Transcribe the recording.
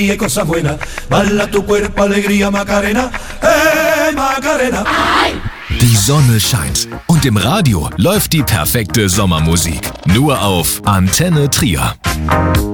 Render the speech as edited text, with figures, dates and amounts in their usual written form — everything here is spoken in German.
y cosas buenas. Bala tu cuerpo, alegría, Macarena, Macarena. Die Sonne scheint und im Radio läuft die perfekte Sommermusik. Nur auf Antenne Trier.